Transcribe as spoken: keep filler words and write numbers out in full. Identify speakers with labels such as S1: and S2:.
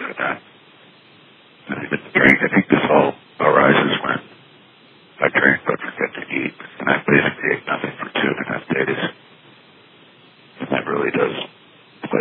S1: for that. I think, drink, I think this all arises when I drink but forget to eat, and I basically ate nothing for two and a half days. And that really does